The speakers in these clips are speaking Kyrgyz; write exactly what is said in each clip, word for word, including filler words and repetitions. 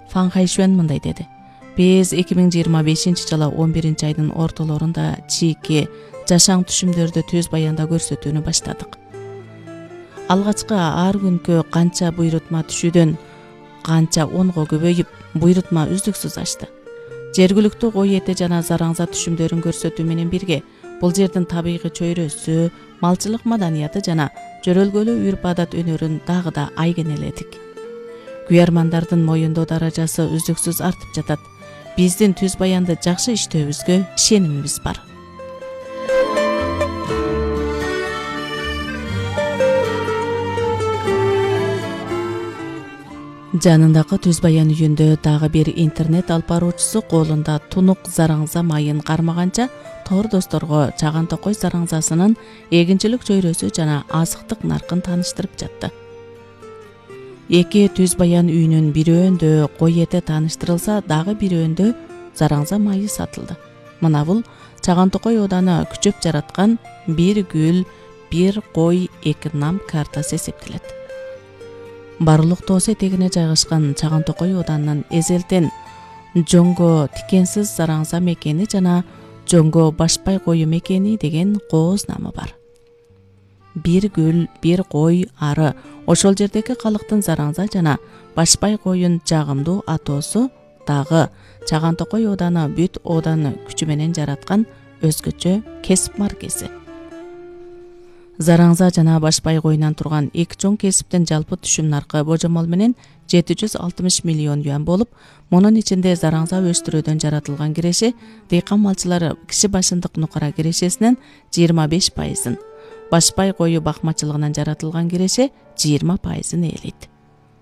Фан Хайшуэн мындай деди: биз эки миң жыйырма бешинчи жылы он биринчи айдын ортолорунда чийки жашаң түшүмдөрдү түз баянда көрсөтүүнү баштадык. Алгачкы ар күнкү канча буйрутма түшүүдөн канча онго көбөйүп, буйрутма үздүксүз ашты. Жергиликтүү кой эти жана зараңза түшүмдөрүн көрсөтүү менен бирге бул жердин табигый чөйрөсү, малчылык маданияты жана жөрөлгөлүү үрп-адат өнөрүн дагы да айгенеледик. Күйөрмандардын моюндоо даражасы үздүксүз артып жатат. Биздин түз баянды жакшы иштөөбүзгө ишенимибиз бар. Жанындагы түз баян үйүндө дагы бир интернет алып баруучусу колунда тунук зараңза майын кармаганча тор досторго чаган токой зараңзасынын эгинчилик чөйрөсү жана азыктык наркын тааныштырып жатты. Эки түз баян үйүнүн бирөөндө кой эти тааныштырылса, дагы бирөөндө зараңза майы сатылды. Мына бул Чаган Токой ооданы күчөп жараткан бир гүл, бир кой, эки нам картасы эсептелет. Барлык тоос этегине жайгашкан Чаган Токой оодарынын эзелтен жоңго тикенсиз зараңза мекени жана жоңго башпай кою мекени деген кооз намы бар. Бир гүл, бир кой ары ошол жердеги калктын зараңза жана башпай коюн жагымдуу атоосу дагы Чаган Токой ооданы бүт ооданы күчү менен жараткан өзгөчө кесип маркеси. Зараңза жана башпай коюнан турган эки чоң кесиптин жалпы түшүм наркы божомол менен жети жүз алтымыш миллион юан болуп, мунун ичинде зараңза өстүрүүдөн жаратылган киреше дыйкан малчылары киши башындык нукара кирешесинен жыйырма беш пайызын, башпай кою бакмачылыгынан жаратылган киреше жыйырма пайызын ээлейт.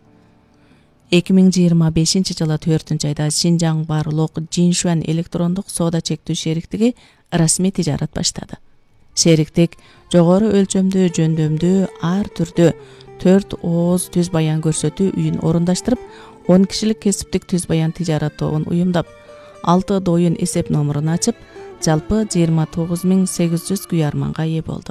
эки миң жыйырма бешинчи жылы төртүнчү айда Шинжаң Барлык Жиншуан электрондук соода чектүү шериктиги расмий тижарат баштады. Шериктик жогору өлчөмдүү жөндөмдүү ар түрдүү төрт ооз түз баян көрсөтүү үйүн орундаштырып, он кишилик кесиптик түз баян тижарат тобун уюмдап, алты доюн эсеп номурун ачып, жалпы жыйырма тогуз миң сегиз жүз күйөрманга ээ болду.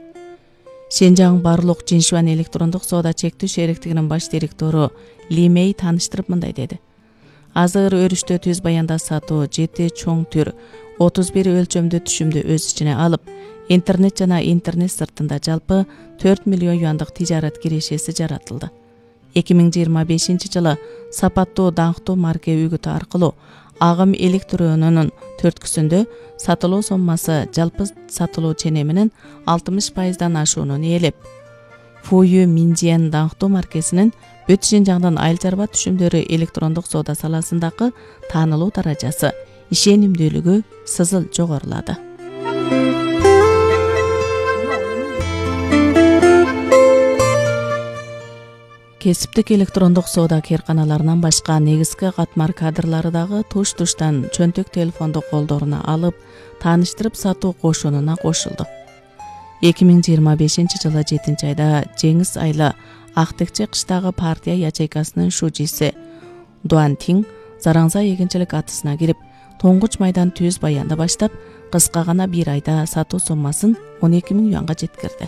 Шинжаң Барлык Жиншуан электрондук соода чектүү шериктигинин баш директору Ли Мэй тааныштырып мындай деди: Азыр өрүштө түз баянда сатуу жети чоң түр, отуз бир өлчөмдүү түшүмдү өз ичине алып, интернет жана интернет сыртында жалпы төрт миллион юандык тижарат кирешеси жаратылды. эки миң жыйырма бешинчи жылы сапаттуу даңктуу марке үгүтү аркылуу агым электронунун төрткүсүндө сатылуу соммасы жалпы сатылуу ченеминин алтымыш пайыздан ашуунун ээлеп, Фую Минжиен даңктуу маркесинин бүт Шинжаңдын айыл чарба түшүмдөрү электрондук соода саласындагы таанылуу даражасы, ишенимдүүлүгү сызыл жогорулады. Кесиптик электрондук соода кээрканаларынан башка негизги катмар кадрлары дагы туш-туштан чөнтөк телефонду колдоруна алып, тааныштырып сатуу кошунуна кошулду. эки миң жыйырма бешинчи жылы жетинчи айда Жеңиз айла Актекче кыштагы партия ячейкасынын шужиси Дуан Тиң зараңза эгинчилик атысына кирип, тоңгуч майдан түз баянды баштап, кыска гана бир айда сатуу соммасын он эки миң юанга жеткирди.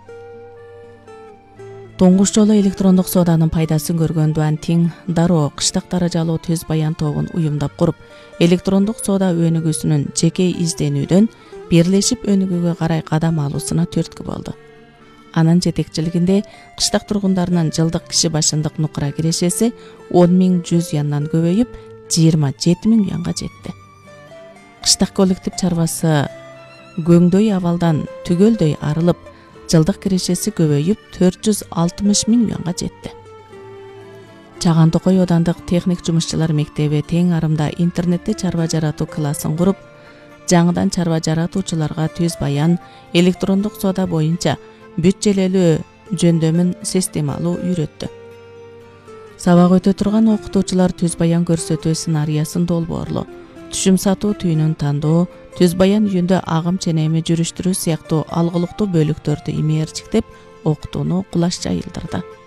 Тоңгуч жолу электрондук сооданын пайдасын көргөн Дуан Тиң дароо кыштак даражалуу түз баян тобун уюмдап куруп, электрондук соода өнүгүүсүнүн жеке изденүүдөн бирлешип өнүгүүгө карай кадам алуусуна түрткү болду. Анын жетекчилигинде кыштак тургундарынын жылдык киши башындык нукара кирешеси он миң жүз юандан көбөйүп, жыйырма жети миң юанга жетти. Кыштак коллектив чарбасы көңдөй абалдан түгөлдөй арылып, жылдык кирешеси көбөйүп, төрт жүз алтымыш миң юанга жетти. Чаган Токой оодандык техник жумушчулар мектеби тең арымда интернетте чарба жаратуу классын куруп, жаңыдан чарба жаратуучуларга түз баян, электрондук соода боюнча бүт желелүү жөндөмүн системалуу үйрөттү. Сабак өтө турган окутуучулар түз баян көрсөтүү сценариясын долбоорлоо, түшүм сатуу түйүнүн тандоо, түз баян үйүндө агым ченеми жүрүштүрүү сыяктуу алгылыктуу бөлүктөрдү имээрчиктеп, окутууну кулаш жайылдырды.